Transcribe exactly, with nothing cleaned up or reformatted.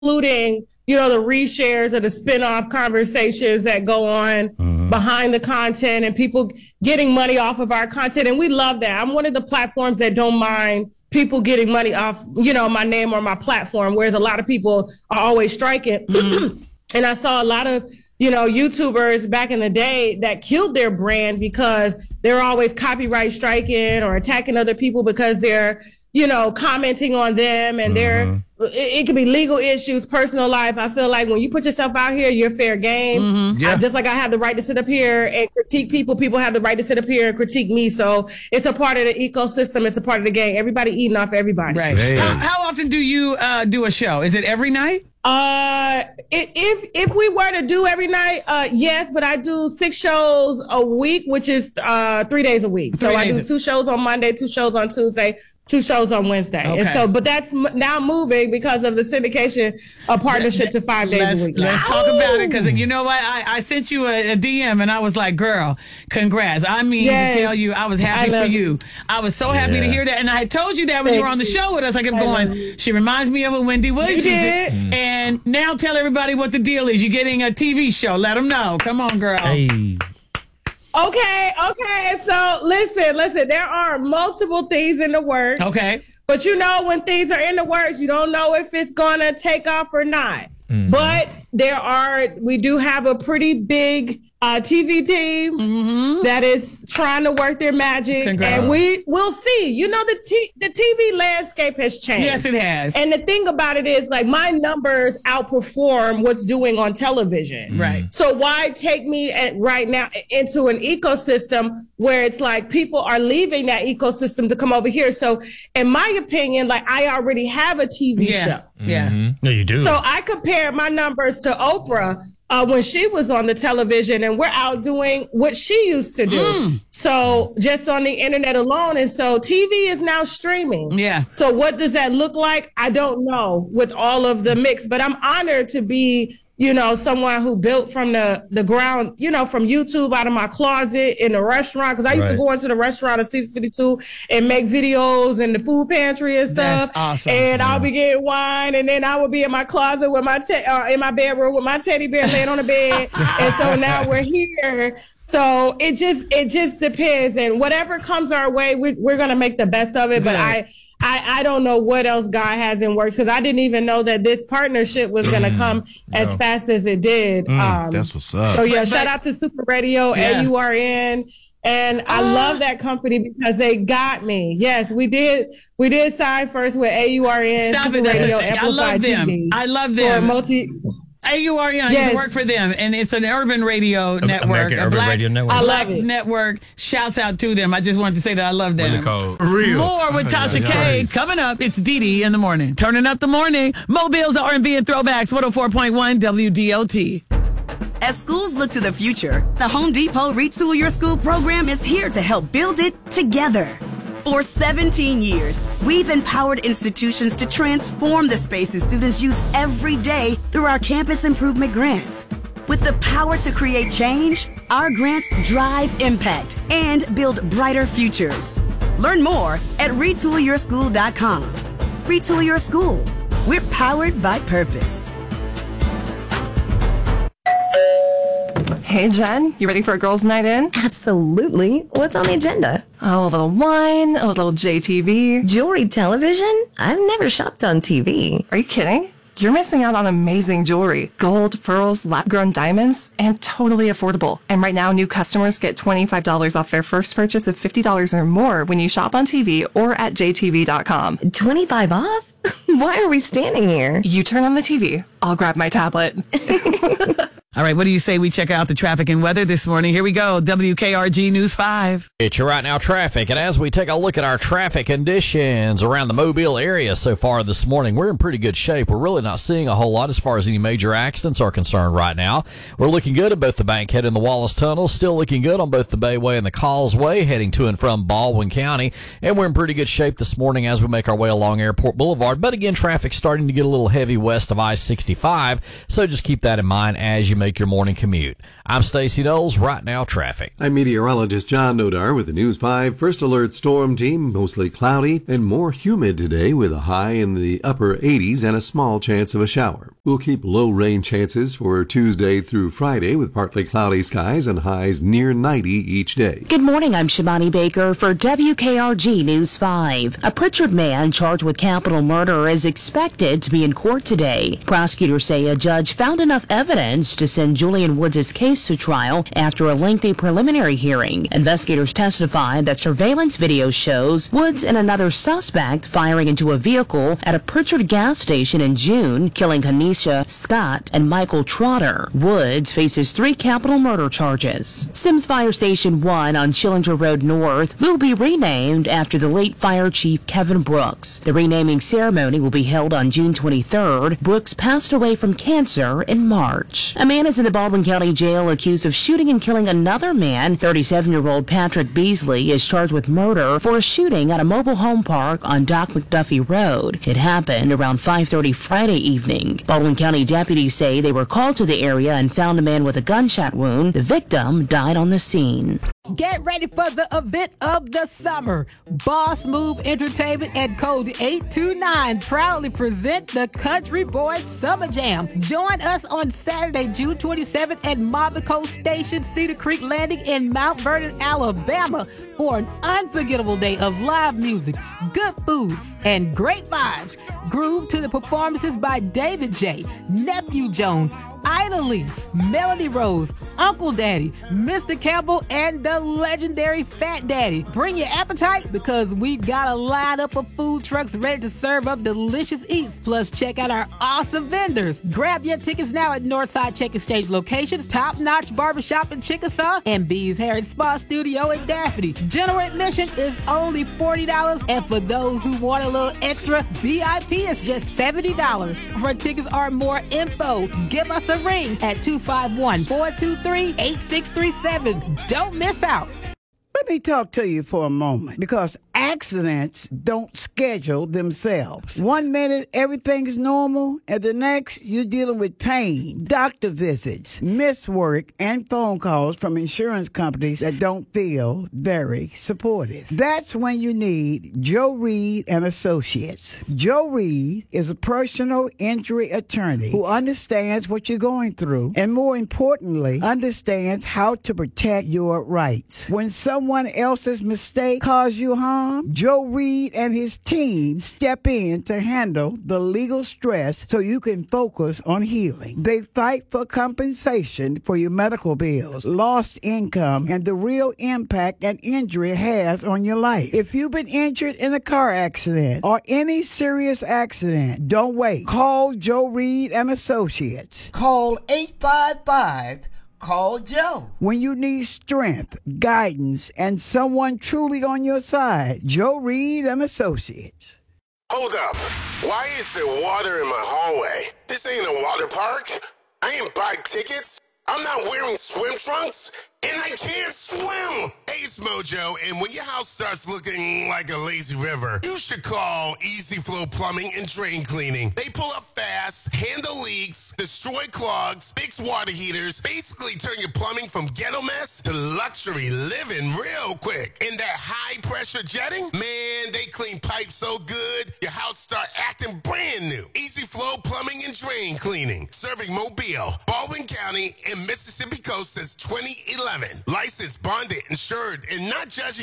including, you know, the reshares or the spinoff conversations that go on mm-hmm. behind the content and people getting money off of our content. And we love that. I'm one of the platforms that don't mind people getting money off, you know, my name or my platform, whereas a lot of people are always striking. Mm-hmm. And I saw a lot of, you know, YouTubers back in the day that killed their brand because they're always copyright striking or attacking other people because they're, you know, commenting on them and mm-hmm. they're, it, it could be legal issues, personal life. I feel like when you put yourself out here, you're fair game. Mm-hmm. Yeah. I, just like I have the right to sit up here and critique people, people have the right to sit up here and critique me. So it's a part of the ecosystem. It's a part of the game. Everybody eating off everybody. Right. How, how often do you uh, do a show? Is it every night? Uh, if if we were to do every night, uh, yes, but I do six shows a week, which is uh three days a week. Three so I do two shows on Monday, two shows on Tuesday, two shows on Wednesday. Okay. And so, but that's m- now moving because of the syndication uh, partnership to five days let's, a week. Let's talk about it because you know what? I, I sent you a, a D M and I was like, girl, congrats. I mean, yes. to tell you, I was happy I for you. you. I was so happy yeah. to hear that. And I had told you that when Thank you were on the show with us. I kept I going, she reminds me of a Wendy Williams. You did. Mm. And now tell everybody what the deal is. You're getting a T V show. Let them know. Come on, girl. Hey. Okay, okay. So listen, listen, there are multiple things in the works. Okay. But you know, when things are in the works, you don't know if it's going to take off or not. Mm-hmm. But there are, we do have a pretty big uh, T V team mm-hmm. that is trying to work their magic. Congrats. And we will see. You know, the t- the T V landscape has changed. Yes, it has. And the thing about it is, like, my numbers outperform what's doing on television. Right. So why take me at, right now into an ecosystem where it's like people are leaving that ecosystem to come over here? So in my opinion, like, I already have a T V yeah. show. Mm-hmm. Yeah. No, you do. So I compare my numbers to Oprah uh, when she was on the television, and we're out doing what she used to do. Mm. So just on the internet alone. And so T V is now streaming. Yeah. So what does that look like? I don't know with all of the mix, but I'm honored to be, you know, someone who built from the, the ground, you know, from YouTube out of my closet in the restaurant. Because I used right. to go into the restaurant at six fifty-two and make videos in the food pantry and stuff. That's awesome. And yeah. I'll be getting wine, and then I would be in my closet with my te- uh, in my bedroom with my teddy bear laying on the bed. And so now we're here. So it just it just depends, and whatever comes our way, we, we're gonna make the best of it. Good. But I. I, I don't know what else God has in works because I didn't even know that this partnership was going to come no. as fast as it did. Mm, um, that's what's up. So, yeah, but, shout out to Super Radio, yeah. A U R N. And I uh, love that company because they got me. Yes, we did. We did sign first with A U R N. Stop Super it. Radio, I love them. T V I love them. Multi- A U R N, I yes. used to work for them, and it's an urban radio network. American a Urban black, Radio Network. I black love it. network. Shouts out to them. I just wanted to say that I love them. Really cold. Real. More with Tasha K. Coming up, it's Dee Dee in the morning. Turning up the morning. Mobile's R and B and throwbacks, one oh four point one W D O T. As schools look to the future, the Home Depot Retool Your School program is here to help build it together. For seventeen years, we've empowered institutions to transform the spaces students use every day through our campus improvement grants. With the power to create change, our grants drive impact and build brighter futures. Learn more at retool your school dot com. Retool Your School. We're powered by purpose. Hey, Jen, you ready for a girls' night in? Absolutely. What's on the agenda? Oh, a little wine, a little J T V. Jewelry television? I've never shopped on T V. Are you kidding? You're missing out on amazing jewelry. Gold, pearls, lab-grown diamonds, and totally affordable. And right now, new customers get twenty-five dollars off their first purchase of fifty dollars or more when you shop on T V or at J T V dot com. twenty-five off? Why are we standing here? You turn on the T V. I'll grab my tablet. All right, what do you say we check out the traffic and weather this morning? Here we go, W K R G News five. It's your right now traffic, and as we take a look at our traffic conditions around the Mobile area so far this morning, we're in pretty good shape. We're really not seeing a whole lot as far as any major accidents are concerned right now. We're looking good at both the Bankhead and the Wallace Tunnel, still looking good on both the Bayway and the Causeway, heading to and from Baldwin County, and we're in pretty good shape this morning as we make our way along Airport Boulevard. But again, traffic's starting to get a little heavy west of I sixty-five, so just keep that in mind as you make your morning commute. I'm Stacey Knowles. Right now, traffic. I'm meteorologist John Nodar with the News five First Alert Storm Team. Mostly cloudy and more humid today with a high in the upper eighties and a small chance of a shower. We'll keep low rain chances for Tuesday through Friday with partly cloudy skies and highs near ninety each day. Good morning. I'm Shivani Baker for W K R G News five. A Pritchard man charged with capital murder is expected to be in court today. Prosecutors say a judge found enough evidence to send Julian Woods' case to trial after a lengthy preliminary hearing. Investigators testified that surveillance video shows Woods and another suspect firing into a vehicle at a Pritchard gas station in June, killing Kanisha Scott and Michael Trotter. Woods faces three capital murder charges. Sims Fire Station one on Schillinger Road North will be renamed after the late fire chief Kevin Brooks. The renaming ceremony will be held on June twenty-third. Brooks passed away from cancer in March. A man is in the Baldwin County Jail accused of shooting and killing another man. thirty-seven-year-old Patrick Beasley is charged with murder for a shooting at a mobile home park on Doc McDuffie Road. It happened around five thirty Friday evening. Baldwin County deputies say they were called to the area and found a man with a gunshot wound. The victim died on the scene. Get ready for the event of the summer. Boss Move Entertainment and Code eight two nine proudly present the Country Boys Summer Jam. Join us on Saturday, June twenty-seventh at Mobico Station, Cedar Creek Landing in Mount Vernon, Alabama for an unforgettable day of live music, good food, and great vibes. Groove to the performances by David J, Nephew Jones, Ida Lee, Melody Rose, Uncle Daddy, Mister Campbell, and the legendary Fat Daddy. Bring your appetite because we've got a lineup of food trucks ready to serve up delicious eats. Plus, check out our awesome vendors. Grab your tickets now at Northside Check Exchange locations, Top Notch Barbershop in Chickasaw, and Bee's Hair and Spa Studio in Daphne. General admission is only forty dollars, and for those who want a little extra, V I P is just seventy dollars. For tickets or more info, give us a ring at two five one, four two three, eight six three seven. Don't miss out. Let me talk to you for a moment, because accidents don't schedule themselves. One minute, everything's normal, and the next, you're dealing with pain, doctor visits, missed work, and phone calls from insurance companies that don't feel very supportive. That's when you need Joe Reed and Associates. Joe Reed is a personal injury attorney who understands what you're going through, and more importantly, understands how to protect your rights. When someone Someone else's mistake cause you harm, Joe Reed and his team step in to handle the legal stress so you can focus on healing. They fight for compensation for your medical bills, lost income, and the real impact an injury has on your life. If you've been injured in a car accident or any serious accident, don't wait. Call Joe Reed and Associates. Call eight five five Call Joe. When you need strength, guidance, and someone truly on your side, Joe Reed and Associates. Hold up. Why is there water in my hallway? This ain't a water park. I ain't buy tickets. I'm not wearing swim trunks. And I can't swim. Hey, it's Mojo, and when your house starts looking like a lazy river, you should call Easy Flow Plumbing and Drain Cleaning. They pull up fast, handle leaks, destroy clogs, fix water heaters, basically turn your plumbing from ghetto mess to luxury living real quick. And that high-pressure jetting, man, they clean pipes so good, your house start acting brand new. Easy Flow Plumbing and Drain Cleaning, serving Mobile, Baldwin County, and Mississippi Coast since twenty eleven. Licensed, bonded, insured, and not judging